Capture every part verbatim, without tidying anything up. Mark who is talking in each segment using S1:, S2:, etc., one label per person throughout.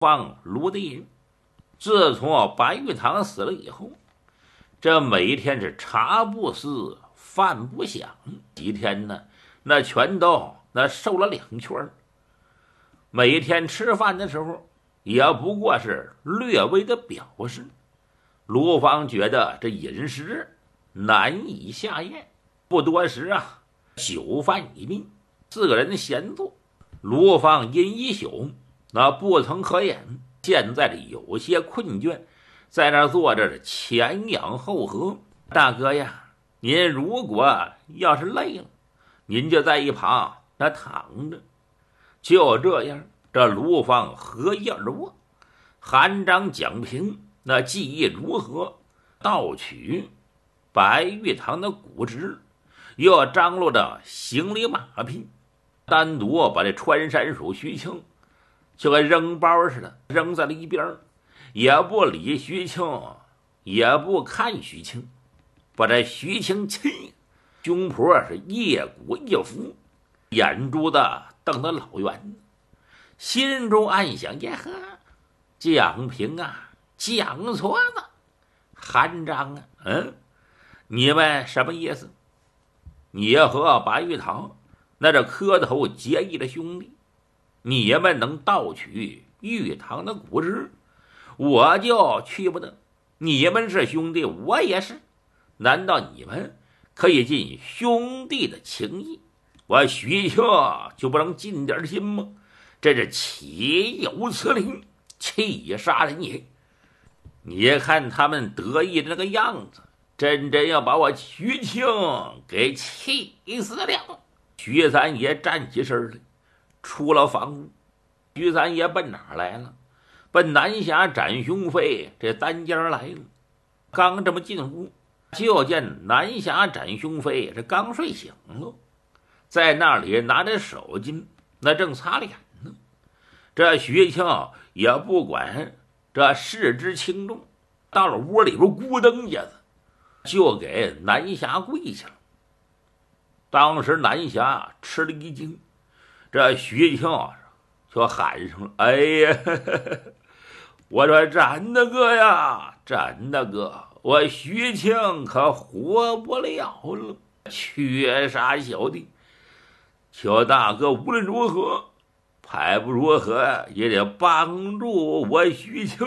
S1: 放卢地人。自从白玉堂死了以后，这每天是茶不思饭不想，几天呢那全都那瘦了两圈。每天吃饭的时候也不过是略微的表示。卢芳觉得这饮食难以下咽，不多时啊，酒饭已毕，四个人闲坐。卢芳因一宿那不曾合眼，现在这有些困倦，在那坐着前仰后合。大哥呀，您如果要是累了，您就在一旁那躺着。就这样，这卢芳合衣而卧，韩章讲评那技艺如何，盗取白玉堂的骨殖，又张罗着行李马匹，单独把这穿山鼠徐庆就跟扔包似的扔在了一边，也不理徐庆，也不看徐庆，把这徐庆气胸脯是一鼓一伏，眼珠子瞪得老圆，心中暗想：耶呵，蒋平啊，蒋矬子，韩章啊，嗯，你们什么意思？你和白玉堂那这磕头结义的兄弟，你们能盗取玉堂的骨殖，我就去不得。你们是兄弟，我也是，难道你们可以尽兄弟的情谊，我徐庆就不能尽点心吗？这是岂有此理，气杀人也！你看他们得意的那个样子，真真要把我徐庆给气死了。徐三爷站起身来，出了房屋。徐三爷奔哪儿来了？奔南峡展雄飞这单间来了。刚这么进屋，就见南峡展雄飞这刚睡醒了，在那里拿着手巾，那正擦脸呢。这徐庆也不管这事之轻重，到了屋里边咕噔一下子就给南峡跪下了。当时南峡吃了一惊，这徐庆就喊上了：哎呀，呵呵，我说真的哥呀，真的哥，我徐庆可活不了了，缺杀小弟，求大哥无论如何派不如何也得帮助我徐庆。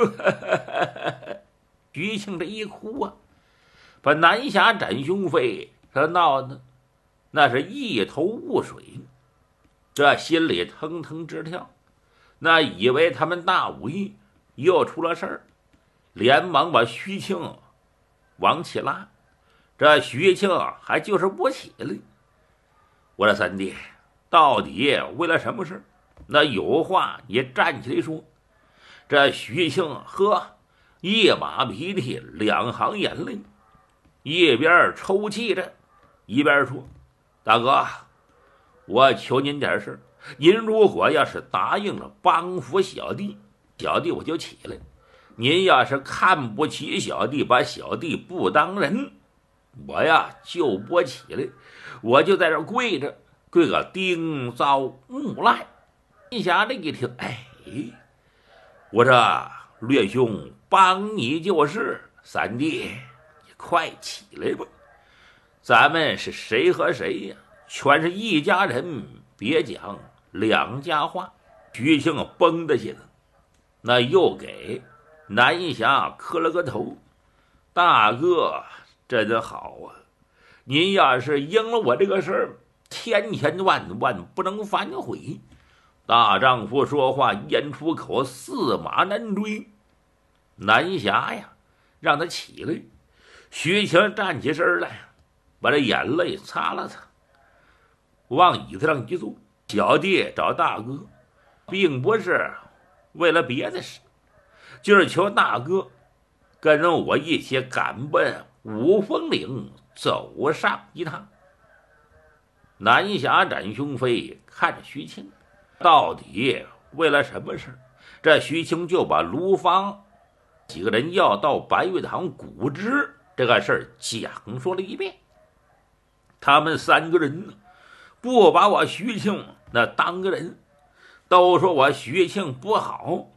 S1: 徐庆这一哭啊，把南峡展雄飞他闹的那是一头雾水，这心里腾腾直跳，那以为他们大武艺又出了事儿，连忙把徐庆往起拉。这徐庆还就是不起来。我说三弟，到底为了什么事？那有话你站起来说。这徐庆呵，一把鼻涕两行眼泪，一边抽泣着一边说：大哥，我求您点事，您如果要是答应了帮扶小弟，小弟我就起来；您要是看不起小弟，把小弟不当人，我呀就不起来，我就在这跪着，跪个丁糟木赖。一下这一听，哎，我这略兄帮你就是，三弟你快起来吧，咱们是谁和谁呀？全是一家人，别讲两家话。徐庆绷得起来，那又给南峡磕了个头：大哥真的好啊，您要是应了我这个事儿，千千万万不能反悔。大丈夫说话言出口，驷马难追。南峡呀让他起来。徐庆站起身来，把这眼泪擦了擦，往椅子上一坐。小弟找大哥并不是为了别的事，就是求大哥跟我一起赶奔五峰岭走上一趟。南峡展雄飞看着徐庆，到底为了什么事？这徐庆就把卢芳几个人要到白玉堂骨殖这个事儿讲说了一遍。他们三个人呢，不把我徐庆那当个人，都说我徐庆不好，